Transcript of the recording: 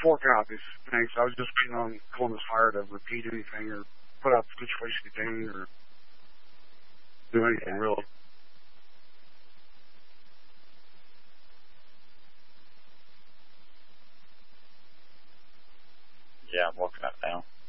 4 copies. Thanks. I was just waiting on Columbus Fire to repeat anything or put out the situation contained or do anything really. Yeah, I'm looking at it now.